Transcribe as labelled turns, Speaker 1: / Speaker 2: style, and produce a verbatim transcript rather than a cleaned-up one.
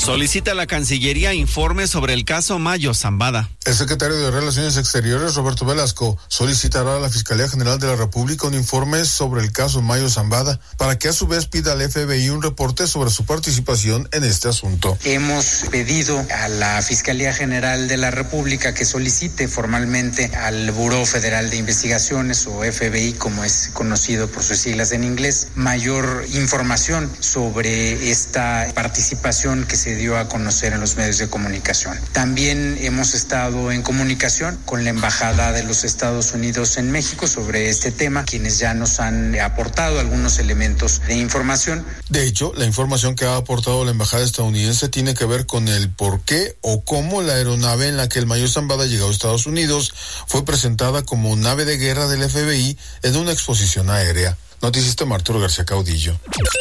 Speaker 1: Solicita a la Cancillería informe sobre el caso Mayo Zambada.
Speaker 2: El secretario de Relaciones Exteriores, Roberto Velasco, solicitará a la Fiscalía General de la República un informe sobre el caso Mayo Zambada, para que a su vez pida al F B I un reporte sobre su participación en este asunto.
Speaker 3: Hemos pedido a la Fiscalía General de la República que solicite formalmente al Buró Federal de Investigaciones, o F B I como es conocido por sus siglas en inglés, mayor información sobre esta participación que se dio a conocer en los medios de comunicación. También hemos estado en comunicación con la Embajada de los Estados Unidos en México sobre este tema, quienes ya nos han aportado algunos elementos de información.
Speaker 2: De hecho, la información que ha aportado la Embajada estadounidense tiene que ver con el por qué o cómo la aeronave en la que el Mayo Zambada llegó a Estados Unidos fue presentada como nave de guerra del F B I en una exposición aérea. Noticias de Arturo García Caudillo.